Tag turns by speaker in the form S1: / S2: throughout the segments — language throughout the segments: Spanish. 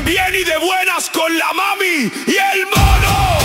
S1: bien y de buenas con la mami y el mono.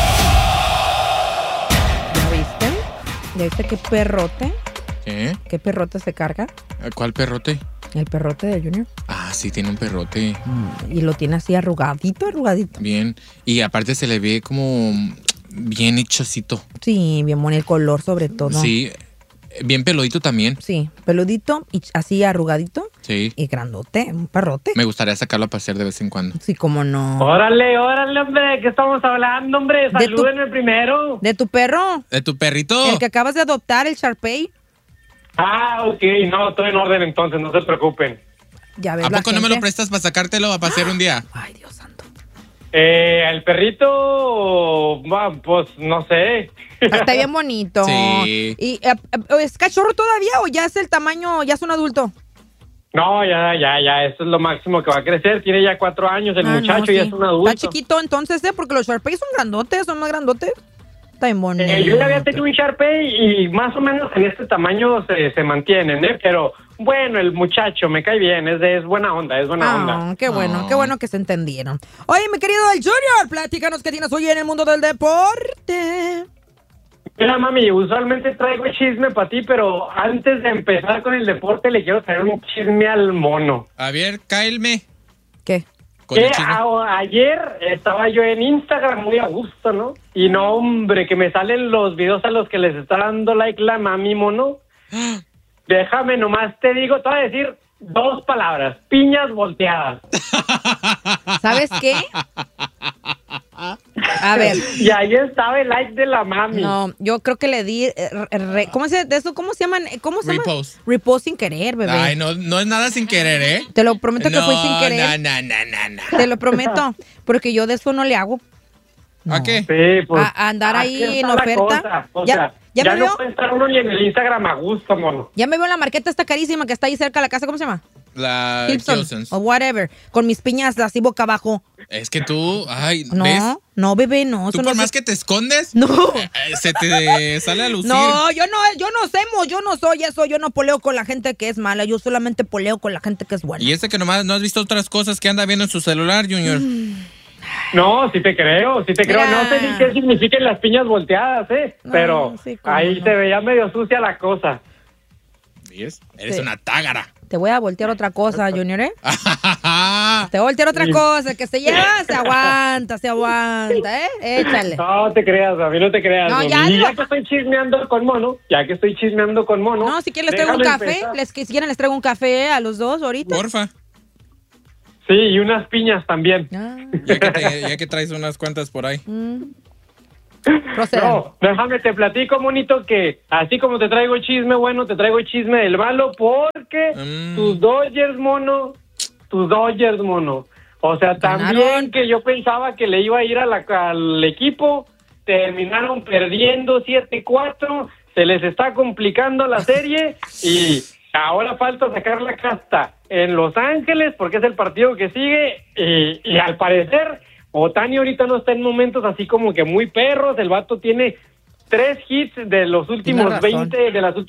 S2: ¿Ya viste? ¿Ya viste qué perrote?
S3: ¿Qué?
S2: ¿Qué perrote se carga?
S3: ¿Cuál perrote?
S2: El perrote de Junior.
S3: Ah, sí, tiene un perrote.
S2: Y lo tiene así arrugadito.
S3: Bien. Y aparte se le ve como bien hechocito.
S2: Sí, bien bonito el color sobre todo.
S3: Sí, bien peludito también.
S2: Sí, peludito y así arrugadito.
S3: Sí.
S2: Y grandote, un perrote.
S3: Me gustaría sacarlo a pasear de vez en cuando.
S2: Sí, cómo no.
S4: Órale, hombre, ¿de qué estamos hablando, hombre? Salúdenme primero.
S2: ¿De tu perro?
S3: ¿De tu perrito?
S2: El que acabas de adoptar, el Sharpei.
S4: Ah, ok, no, estoy en orden entonces, no se preocupen.
S2: Ya ves,
S3: ¿A
S2: la
S3: poco no me
S2: gente.
S3: lo prestas para sacártelo a pasear un día?
S2: Ay, Dios santo.
S4: El perrito, pues no sé.
S2: Está bien bonito.
S3: Sí.
S2: ¿Y es cachorro todavía o ya es el tamaño, ya es un adulto?
S4: No, ya, eso es lo máximo que va a crecer. Tiene ya 4 años el muchacho,
S2: no, sí.
S4: ya es un adulto.
S2: Está chiquito entonces, porque los Sharpei son grandotes, son más grandotes. Está bien bonito.
S4: Yo ya había tenido un Sharpei y más o menos en este tamaño se mantienen, ¿eh? Pero bueno, el muchacho me cae bien, es buena onda, es buena onda.
S2: Qué bueno que se entendieron. Oye, mi querido El Junior, platícanos qué tienes hoy en el mundo del deporte.
S4: Mira, mami, usualmente traigo chisme para ti, pero antes de empezar con el deporte le quiero traer un chisme al mono.
S3: A ver, cáelme.
S2: ¿Qué?
S3: Con el chisme.
S4: Ayer estaba yo en Instagram muy a gusto, ¿no? Y no, hombre, que me salen los videos a los que les está dando like la mami, mono. Déjame nomás, te digo, te voy a decir 2 palabras, piñas volteadas.
S2: ¿Sabes qué? A ver.
S4: Y ahí estaba el like de la mami.
S2: No, yo creo que le di ¿cómo se llaman?
S3: Repost.
S2: Repost sin querer, bebé.
S3: Ay, no es nada sin querer, ¿eh?
S2: Te lo prometo que fue sin querer.
S3: No.
S2: Te lo prometo, porque yo de eso no le hago.
S3: ¿A qué?
S4: Sí, pues.
S2: A andar ahí
S4: así
S2: en
S4: está la
S2: oferta.
S4: cosa. O
S2: Ya-
S4: sea,
S2: ya
S4: ya
S2: me
S4: no
S2: veo.
S4: puede estar uno ni en el Instagram a gusto, mono.
S2: Ya me veo en la marqueta esta carísima que está ahí cerca de la casa, ¿cómo se llama?
S3: La
S2: Gibson
S3: Gibsons.
S2: o whatever, con mis piñas así boca abajo.
S3: Es que tú, ay,
S2: No,
S3: ¿ves?
S2: no, bebé, no.
S3: Tú
S2: eso
S3: por
S2: no
S3: más
S2: se-
S3: que te escondes,
S2: No.
S3: se te sale a lucir.
S2: No, yo no soy eso, yo no poleo con la gente que es mala, yo solamente poleo con la gente que es buena.
S3: Y este que nomás no has visto otras cosas que anda viendo en su celular, Junior.
S4: No, sí te creo.
S2: Mira.
S4: No sé ni qué significan las piñas volteadas,
S2: No,
S4: pero
S2: sí, cómo
S4: ahí
S2: no.
S4: se veía medio sucia la cosa.
S3: ¿Ves? Eres
S2: Sí.
S3: una tágara.
S2: Te voy a voltear otra cosa, Junior, ¿eh? Te voy a voltear otra cosa, que se lleva, se aguanta, ¿eh? Échale.
S4: No te creas, a mí no te creas.
S2: No,
S4: mami.
S2: ya
S4: Y
S2: digo-
S4: ya que estoy chismeando con mono,
S2: No, si quieren les traigo un
S4: déjame
S2: café,
S4: empezar.
S2: si quieren les traigo un café a los dos ahorita.
S3: Porfa.
S4: Sí, y unas piñas también.
S2: Ah,
S3: Ya que traes unas cuantas por ahí.
S2: proceda.
S4: No, déjame te platico, monito, que así como te traigo chisme bueno, te traigo chisme del malo, porque tus Dodgers, mono. O sea, también
S2: Ganaron.
S4: que yo pensaba que le iba a ir al equipo, terminaron perdiendo 7-4, se les está complicando la serie y ahora falta sacar la casta en Los Ángeles porque es el partido que sigue y al parecer Ohtani ahorita no está en momentos así como que muy perros, el vato tiene 3 hits de los últimos
S2: Tienes razón.
S4: 20, de las últimas